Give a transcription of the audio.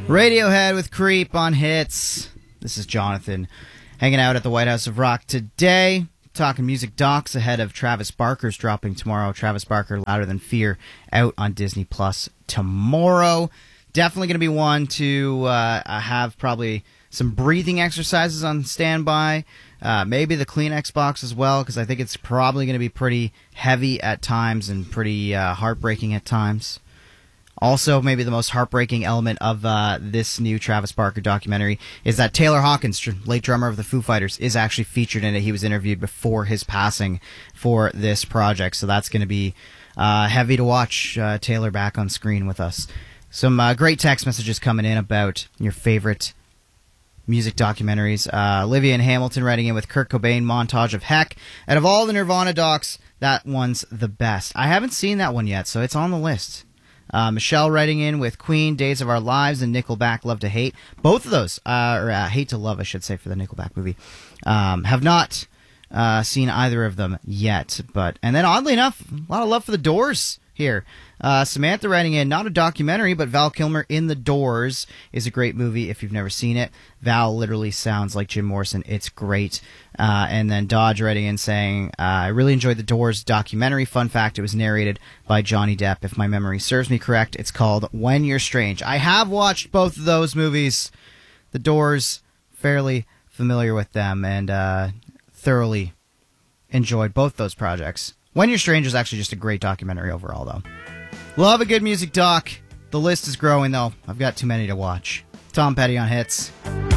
Radiohead with Creep on Hits. This is Jonathan, hanging out at the White House of Rock today, talking music docs ahead of Travis Barker's dropping tomorrow. Travis Barker, Louder Than Fear, out on Disney Plus tomorrow. Definitely going to be one to have probably some breathing exercises on standby. Maybe the Kleenex box as well, because I think it's probably going to be pretty heavy at times and pretty heartbreaking at times. Also, maybe the most heartbreaking element of this new Travis Barker documentary is that Taylor Hawkins, late drummer of the Foo Fighters, is actually featured in it. He was interviewed before his passing for this project, so that's going to be heavy to watch Taylor back on screen with us. Some great text messages coming in about your favorite music documentaries. Olivia in Hamilton writing in with Kurt Cobain montage of Heck. Out of all the Nirvana docs, that one's the best. I haven't seen that one yet, so it's on the list. Michelle writing in with Queen, Days of Our Lives, and Nickelback, Love to Hate. Both of those, or Hate to Love, I should say, for the Nickelback movie. Have not seen either of them yet. And then, oddly enough, a lot of love for The Doors here. Samantha writing in, not a documentary, but Val Kilmer in The Doors is a great movie if you've never seen it. Val literally sounds like Jim Morrison. It's great. And then Dodge writing in saying, I really enjoyed The Doors documentary. Fun fact, it was narrated by Johnny Depp. If my memory serves me correct, it's called When You're Strange. I have watched both of those movies. The Doors, fairly familiar with them, and thoroughly enjoyed both those projects. When You're Strange is actually just a great documentary overall, though. Love a good music doc. The list is growing, though. I've got too many to watch. Tom Petty on Hits.